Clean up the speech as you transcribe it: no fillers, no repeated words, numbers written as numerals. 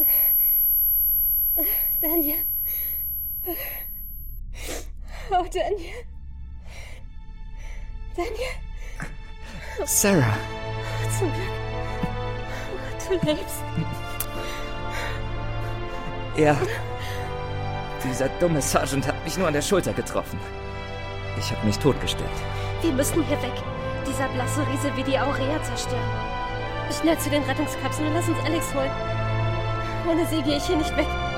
Daniel. Oh, Daniel. Daniel. Sarah. Zum Glück. Du lebst. Ja. Dieser dumme Sergeant hat mich nur an der Schulter getroffen. Ich habe mich totgestellt. Wir müssen hier weg. Dieser blasse Riese will die Aurea zerstören. Schnell zu den Rettungskapseln und lass uns Alex holen. Ohne sie gehe ich hier nicht weg.